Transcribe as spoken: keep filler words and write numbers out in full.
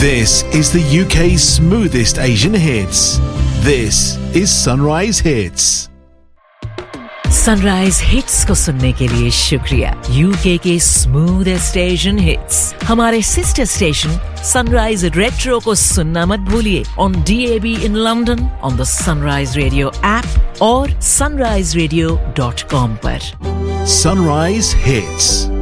This is the U K's smoothest Asian hits. This is Sunrise Hits. Sunrise hits को सुनने के लिए शुक्रिया. यूके के स्मूथेस्ट एशियन हिट्स हमारे सिस्टर स्टेशन सनराइज रेट्रो को सुनना मत भूलिए on D A B in London, on the Sunrise Radio app और sunrise radio dot com पर. Sunrise Hits.